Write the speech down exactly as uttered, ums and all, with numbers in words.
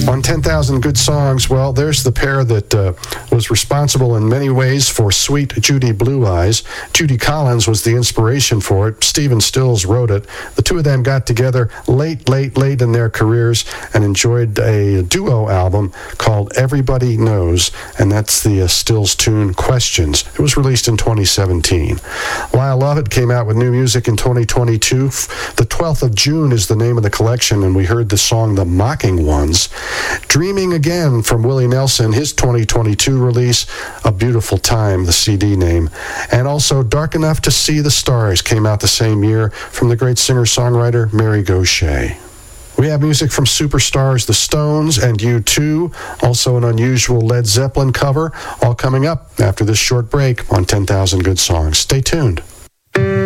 On ten thousand Good Songs, well, there's the pair that uh, was responsible in many ways for Sweet Judy Blue Eyes. Judy Collins was the inspiration for it. Stephen Stills wrote it. The two of them got together late, late, late in their careers and enjoyed a duo album called Everybody Knows, and that's the uh, Stills tune Questions. It was released in twenty seventeen. Lyle Lovett came out with new music in twenty twenty-two. The twelfth of June is the name of the collection, and we heard the song The Mocking Ones. Dreaming Again from Willie Nelson, his twenty twenty-two release, A Beautiful Time, the C D name. And also Dark Enough to See the Stars came out the same year from the great singer-songwriter Mary Gauthier. We have music from superstars The Stones and U two, also an unusual Led Zeppelin cover, all coming up after this short break on ten thousand Good Songs. Stay tuned.